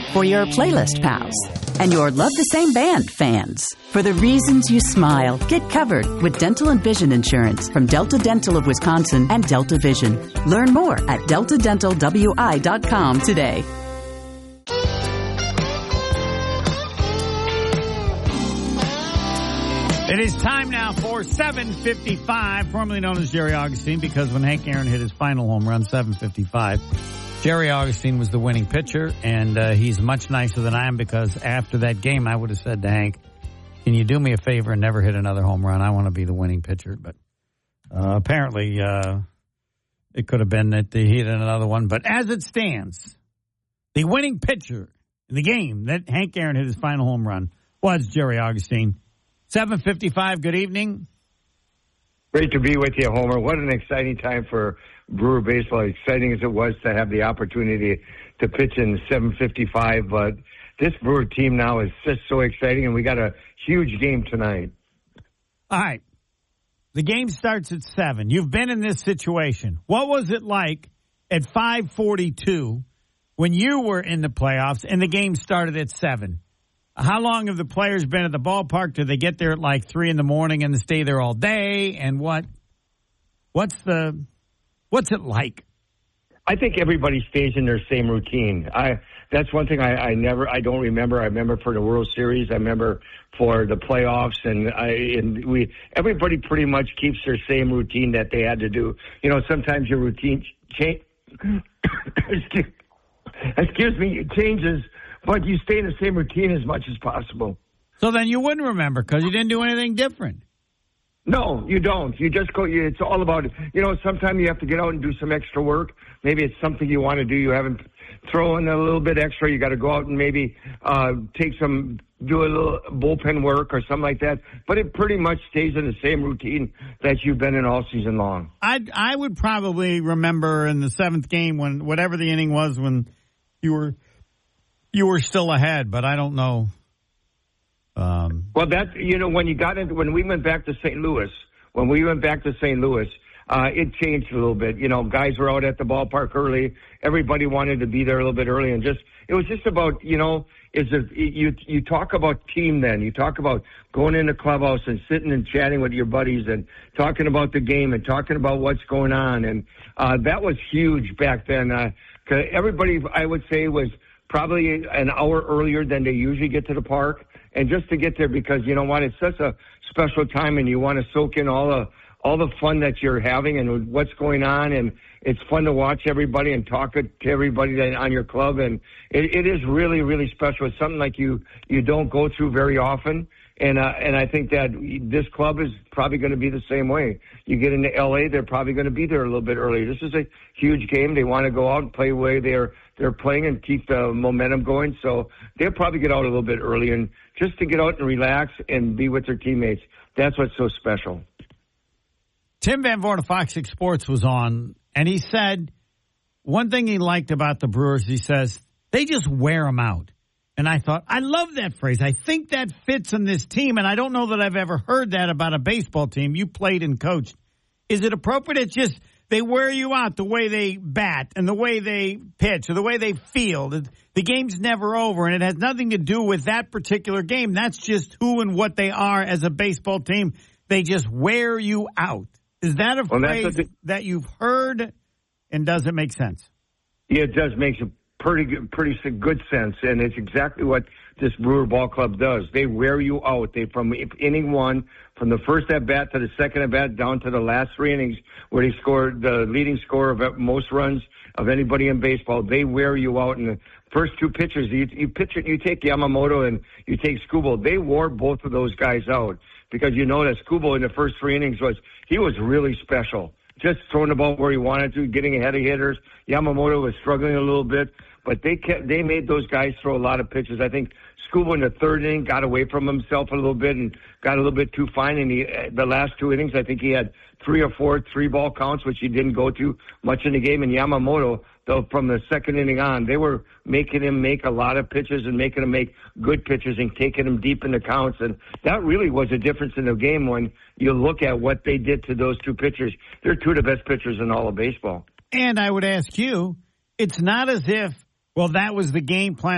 For your playlist pals. And your love the same band fans. For the reasons you smile, get covered with dental and vision insurance from Delta Dental of Wisconsin and Delta Vision. Learn more at deltadentalwi.com today. It is time now for 7:55, formerly known as Jerry Augustine, because when Hank Aaron hit his final home run, 7:55, Jerry Augustine was the winning pitcher, and he's much nicer than I am, because after that game, I would have said to Hank, can you do me a favor and never hit another home run? I want to be the winning pitcher. But apparently it could have been that he hit another one. But as it stands, the winning pitcher in the game that Hank Aaron hit his final home run was Jerry Augustine. 7:55, good evening. Great to be with you, Homer. What an exciting time for Brewer baseball. Exciting as it was to have the opportunity to pitch in 7:55, but this Brewer team now is just so exciting, and we got a huge game tonight. All right. The game starts at 7. You've been in this situation. What was it like at 5:42 when you were in the playoffs and the game started at 7? How long have the players been at the ballpark? Do they get there at like 3 in the morning and stay there all day? And what's it like? I think everybody stays in their same routine. That's one thing I don't remember. I remember for the World Series. I remember for the playoffs, everybody pretty much keeps their same routine that they had to do. You know, sometimes your routine changes, but you stay in the same routine as much as possible. So then you wouldn't remember because you didn't do anything different. No, you don't. You just go. It's all about, sometimes you have to get out and do some extra work. Maybe it's something you want to do. You haven't thrown a little bit extra. You got to go out and maybe do a little bullpen work or something like that. But it pretty much stays in the same routine that you've been in all season long. I would probably remember in the 7th game when whatever the inning was when you were still ahead, but I don't know. Well, when we went back to St. Louis, it changed a little bit. Guys were out at the ballpark early. Everybody wanted to be there a little bit early, and it was just about, you talk about team then. You talk about going in the clubhouse and sitting and chatting with your buddies and talking about the game and talking about what's going on. And that was huge back then. 'Cause everybody, I would say, was probably an hour earlier than they usually get to the park. And just to get there, because you know what, it's such a special time, and you want to soak in all the fun that you're having and what's going on, and it's fun to watch everybody and talk to everybody on your club, and it is really, really special. It's something like you don't go through very often, and I think that this club is probably going to be the same way. You get into L.A., they're probably going to be there a little bit earlier. This is a huge game. They want to go out and play the way they're playing and keep the momentum going, so they'll probably get out a little bit early, and just to get out and relax and be with their teammates, that's what's so special. Tim Van Voorn of Fox 6 Sports was on, and he said one thing he liked about the Brewers, he says, they just wear them out. And I thought, I love that phrase. I think that fits in this team, and I don't know that I've ever heard that about a baseball team. You played and coached. Is it appropriate? It's just they wear you out, the way they bat and the way they pitch or the way they field. The game's never over, and it has nothing to do with that particular game. That's just who and what they are as a baseball team. They just wear you out. Is that a phrase that you've heard, and does it make sense? Yeah, it does make pretty good sense, and it's exactly what this Brewer Ball Club does. They wear you out. From inning 1, from the first at-bat to the second at-bat, down to the last 3 innings where they scored the leading score of most runs of anybody in baseball. They wear you out. And the first 2 pitchers, you take Yamamoto and you take Skubal. They wore both of those guys out because you know that Skubal in the first 3 innings was really special. Just throwing the ball where he wanted to, getting ahead of hitters. Yamamoto was struggling a little bit, but they made those guys throw a lot of pitches. I think Skubal in the 3rd inning got away from himself a little bit and got a little bit too fine. In the last 2 innings, I think he had 3 or 4 3-ball counts, which he didn't go to much in the game. And Yamamoto, though, from the 2nd inning on, they were making him make a lot of pitches and making him make good pitches and taking him deep in the counts. And that really was a difference in the game when you look at what they did to those 2 pitchers. They're 2 of the best pitchers in all of baseball. And I would ask you, it's not as if, well, that was the game plan